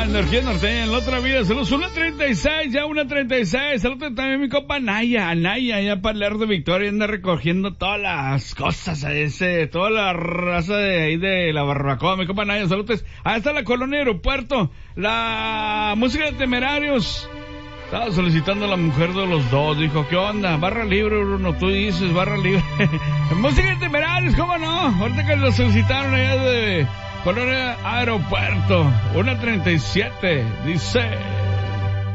energía norteña en la otra vida. Saludos, 1:36, ya 1:36. Saludos también mi compa Anaya, allá para Leer de Victoria, anda recogiendo todas las cosas, toda la raza de ahí de la barbacoa, mi compa Anaya, saludos. Ahí está la colonia Aeropuerto, la música de Temerarios. Estaba solicitando a la mujer de los dos, dijo, ¿qué onda? Barra libre, Bruno, tú dices, barra libre. Música de Temerarios, ¿cómo no? Ahorita que lo solicitaron allá de Colonia Aeropuerto, 1:37, dice...